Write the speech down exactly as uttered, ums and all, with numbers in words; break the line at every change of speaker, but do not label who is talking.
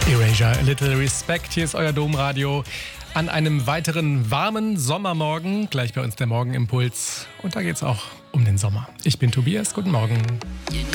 Erasure, A Little Respect. Hier ist euer Domradio an einem weiteren warmen Sommermorgen. Gleich bei uns der Morgenimpuls. Und da geht es auch um den Sommer. Ich bin Tobias. Guten Morgen.